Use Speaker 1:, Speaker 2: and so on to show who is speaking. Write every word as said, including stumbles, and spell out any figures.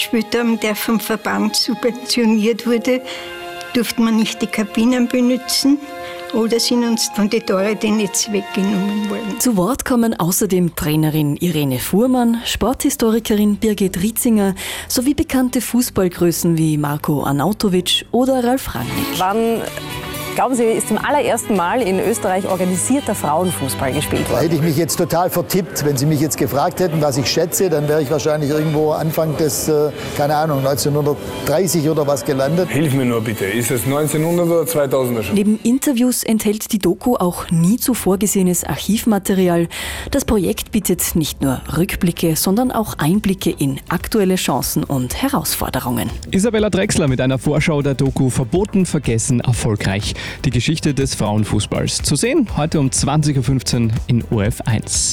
Speaker 1: gespielt haben, der vom Verband subventioniert wurde, durften wir nicht die Kabinen benutzen oder sind uns von den Tore die Netze weggenommen worden.
Speaker 2: Zu Wort kommen außerdem Trainerin Irene Fuhrmann, Sporthistorikerin Birgit Rietzinger sowie bekannte Fußballgrößen wie Marko Arnautovic oder Ralf Rangnick.
Speaker 3: Wann, glauben Sie, ist zum allerersten Mal in Österreich organisierter Frauenfußball gespielt worden?
Speaker 4: Da hätte ich mich jetzt total vertippt. Wenn Sie mich jetzt gefragt hätten, was ich schätze, dann wäre ich wahrscheinlich irgendwo Anfang des, äh, keine Ahnung, neunzehnhundertdreißig oder was gelandet.
Speaker 5: Hilf mir nur bitte, ist es neunzehnhundert oder zweitausender schon?
Speaker 2: Neben Interviews enthält die Doku auch nie zuvor gesehenes Archivmaterial. Das Projekt bietet nicht nur Rückblicke, sondern auch Einblicke in aktuelle Chancen und Herausforderungen.
Speaker 6: Isabella Drechsler mit einer Vorschau der Doku Verboten, Vergessen, Erfolgreich. Die Geschichte des Frauenfußballs. Zu sehen heute um zwanzig Uhr fünfzehn in O R F eins.